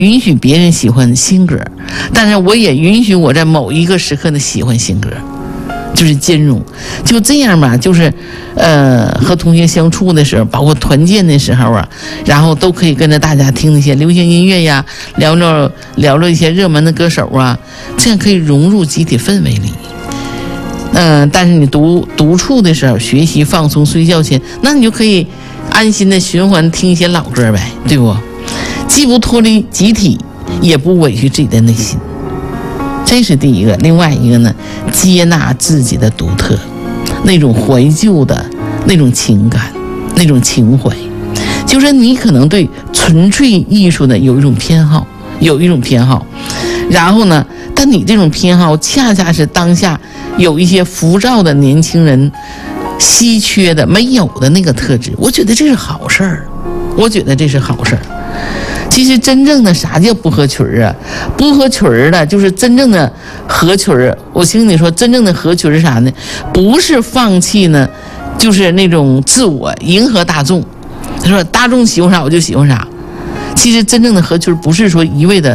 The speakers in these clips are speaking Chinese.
允许别人喜欢新歌，但是我也允许我在某一个时刻的喜欢新歌，就是兼容。就这样吧，就是和同学相处的时候，包括团建的时候啊，然后都可以跟着大家听那些流行音乐呀，聊聊一些热门的歌手啊，这样可以融入集体氛围里。但是你独处的时候，学习放松睡觉前，那你就可以安心的循环听一些老歌呗，对不？既不脱离集体，也不委屈自己的内心，这是第一个。另外一个呢，接纳自己的独特，那种怀旧的那种情感，那种情怀，就是你可能对纯粹艺术的有一种偏好，然后呢，但你这种偏好恰恰是当下有一些浮躁的年轻人稀缺的没有的那个特质，我觉得这是好事儿，其实真正的啥叫不合群啊？不合群的就是真正的合群。我听你说，真正的合群是啥呢？不是放弃呢，就是那种自我迎合大众。他说大众喜欢啥我就喜欢啥。其实真正的合群不是说一味的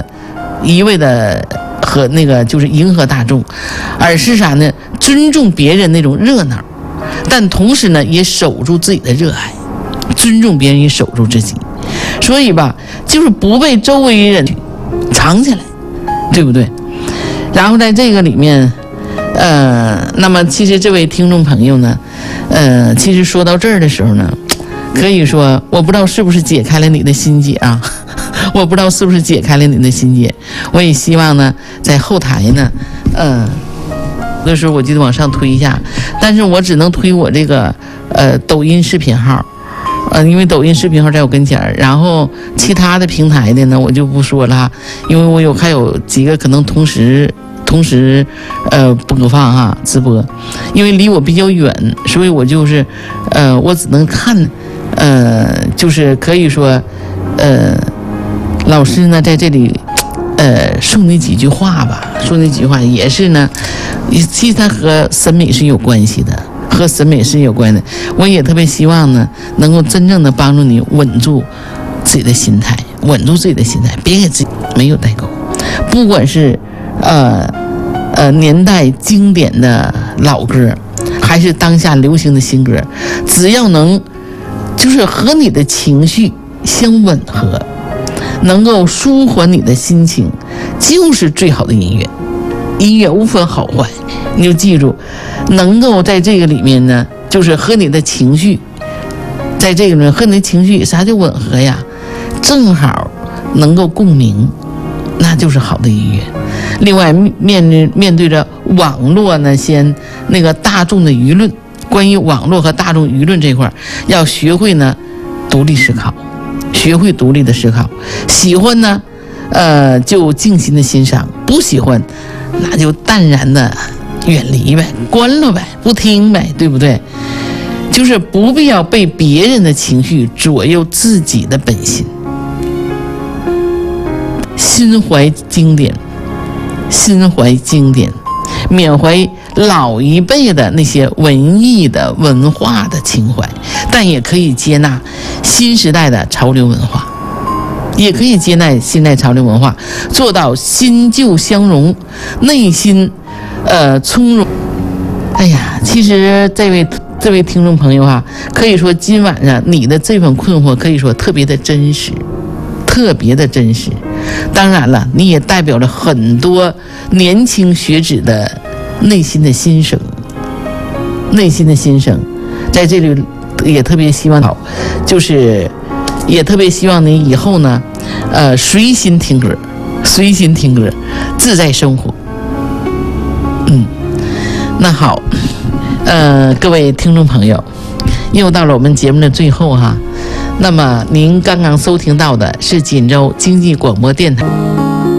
和那个就是迎合大众，而是啥呢？尊重别人那种热闹，但同时呢也守住自己的热爱，尊重别人也守住自己。所以吧，就是不被周围人藏起来，对不对？然后在这个里面，那么其实这位听众朋友呢，其实说到这儿的时候呢，可以说我不知道是不是解开了你的心结啊，我也希望呢，在后台呢，那时候我就往上推一下，但是我只能推我这个抖音视频号。因为抖音视频号在我跟前，然后其他的平台的呢我就不说了，因为我还有几个可能同时播放哈直播，因为离我比较远，所以我就是我只能看，就是可以说老师呢在这里送你几句话吧，也是呢，其实它和审美是有关系的。我也特别希望呢，能够真正的帮助你稳住自己的心态，别给自己没有代沟。不管是年代经典的老歌，还是当下流行的新歌，只要能就是和你的情绪相吻合，能够舒缓你的心情，就是最好的音乐。音乐无分好坏，你就记住，能够在这个里面呢，就是和你的情绪，在这个里面和你的情绪啥叫吻合呀？正好能够共鸣，那就是好的音乐。另外，面对着网络呢，那个大众的舆论，关于网络和大众舆论这块，要学会呢独立思考，学会独立的思考。喜欢呢，就静心的欣赏；不喜欢，那就淡然的远离呗，关了呗，不听呗，对不对？就是不必要被别人的情绪左右自己的本心。心怀经典，缅怀老一辈的那些文艺的文化的情怀，但也可以接纳新时代的潮流文化，做到新旧相融，内心从容。哎呀，其实这位听众朋友啊，可以说今晚上你的这份困惑可以说特别的真实。当然了，你也代表了很多年轻学子的内心的心声，在这里也特别希望你以后呢，随心听歌，自在生活。那好，各位听众朋友，又到了我们节目的最后哈。那么您刚刚收听到的是锦州经济广播电台。